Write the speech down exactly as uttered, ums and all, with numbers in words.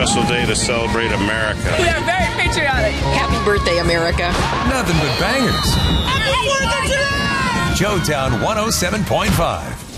special day to celebrate America. We are very patriotic. Happy birthday, America. Nothing but bangers. Happy Fourth of July! Joetown one oh seven point five.